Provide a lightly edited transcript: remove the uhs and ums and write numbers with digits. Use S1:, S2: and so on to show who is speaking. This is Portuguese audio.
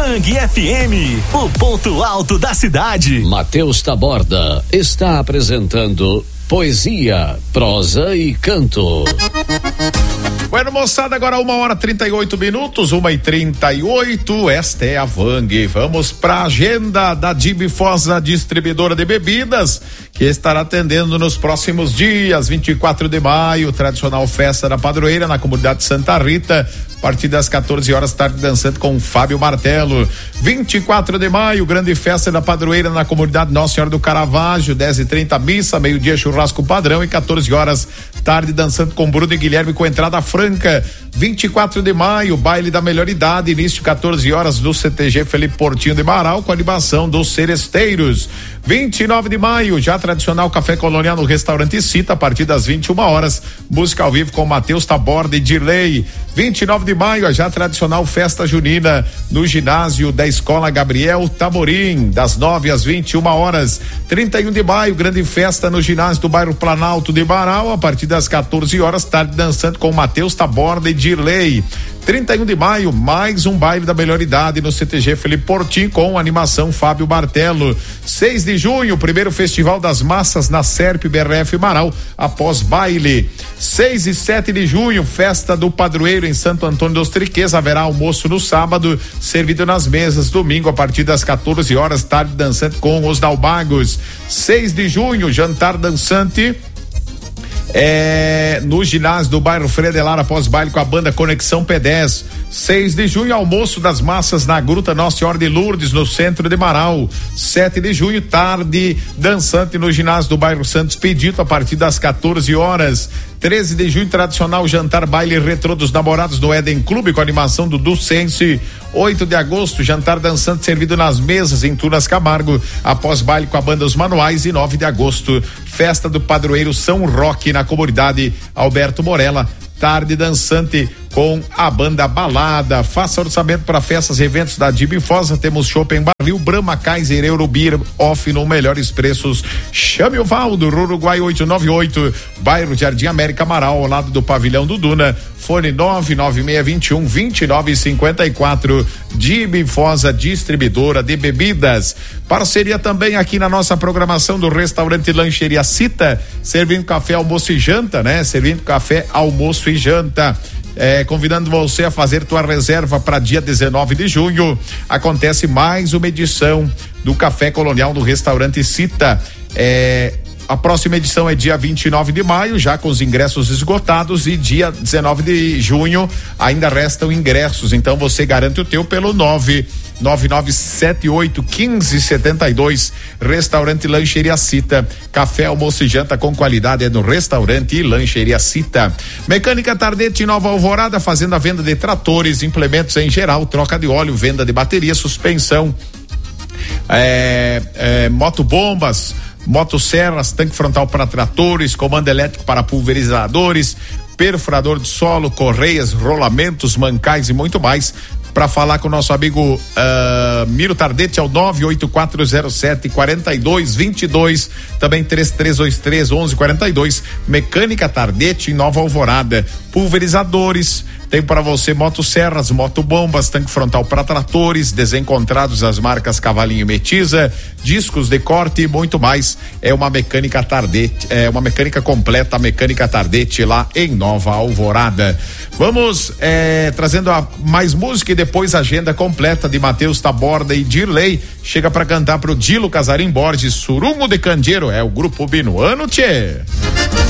S1: Vang FM, o ponto alto da cidade.
S2: Matheus Taborda está apresentando poesia, prosa e canto.
S3: Bueno, moçada, agora 1h38, 1h38, esta é a Vang. Vamos pra agenda da Dibifosa Distribuidora de Bebidas, que estará atendendo nos próximos dias. 24 de maio, tradicional festa da padroeira na comunidade Santa Rita, a partir das 14 horas, tarde dançante com Fábio Martelo. 24 de maio, grande festa da padroeira na comunidade Nossa Senhora do Caravaggio, 10h30 missa, meio-dia churrasco padrão e 14 horas, tarde dançante com Bruno e Guilherme com entrada franca. 24 de maio, baile da melhor idade, início 14 horas do CTG Felipe Portinho de Marau, com animação dos Seresteiros. 29 de maio, já tradicional café colonial no restaurante Cita, a partir das 21 horas, música ao vivo com Matheus Taborda e Dirley. 29 de maio, a já tradicional festa junina no ginásio da Escola Gabriel Tamorim, das 9 às 21 horas. 31 de maio, grande festa no ginásio do bairro Planalto de Marau, a partir das 14 horas, tarde dançante com Matheus Taborda e Dirley. 31 de maio, mais um baile da melhor idade no CTG Felipe Portim com animação Fábio Martelo. 6 de junho, primeiro Festival das Massas na Serp BRF Marau, após baile. 6 e 7 de junho, festa do padroeiro em Santo Antônio dos Triquês, haverá almoço no sábado, servido nas mesas. Domingo, a partir das 14 horas, tarde dançante com os Dalbagos. 6 de junho, jantar dançante no ginásio do bairro Fredelar, após baile com a banda Conexão P10. 6 de junho, almoço das massas na Gruta Nossa Senhora de Lourdes, no centro de Marau. 7 de junho, tarde dançante no ginásio do bairro Santos Pedito, a partir das 14 horas. 13 de junho, tradicional jantar baile retrô dos namorados do Eden Clube, com animação do Dulcense. 8 de agosto, jantar dançante servido nas mesas em Tunas Camargo, após baile com a banda Os Manuais. E 9 de agosto, festa do padroeiro São Roque na comunidade Alberto Morella, tarde dançante com a banda Balada. Faça orçamento para festas e eventos da Dibifosa. Temos Shopping Barril, Brahma, Kaiser, Eurobir, off no melhores preços. Chame o Valdo, Uruguai 898, bairro Jardim América Marau, ao lado do pavilhão do Duna. Fone 99621-2954. Dibifosa Distribuidora de Bebidas. Parceria também aqui na nossa programação do restaurante Lancheria Cita, servindo café, almoço e janta, né? Servindo café, almoço e janta. Convidando você a fazer tua reserva para dia 19 de junho. Acontece mais uma edição do Café Colonial no restaurante Cita. A próxima edição é dia 29 de maio, já com os ingressos esgotados, e dia 19 de junho ainda restam ingressos. Então você garante o teu pelo 99978-1572. Restaurante Lancheria Cita. Café, almoço e janta com qualidade é no restaurante e Lancheria Cita. Mecânica Tardete Nova Alvorada, fazendo a venda de tratores, implementos em geral, troca de óleo, venda de bateria, suspensão, motobombas, motosserras, tanque frontal para tratores, comando elétrico para pulverizadores, perfurador de solo, correias, rolamentos, mancais e muito mais. Para falar com o nosso amigo Miro Tardete é o 98407-4222, também 3323-1142. Mecânica Tardete em Nova Alvorada. Pulverizadores, tem para você motosserras, motobombas, tanque frontal para tratores, desencontrados as marcas Cavalinho e Metiza, discos de corte e muito mais. É uma mecânica Tardete, é uma mecânica completa, a Mecânica Tardete lá em Nova Alvorada. Vamos trazendo mais música e depois a agenda completa de Matheus Taborda e Dirley. Chega para cantar pro Dilo Casarim Borges, Surungo de Candeeiro, é o grupo Binuano, tchê.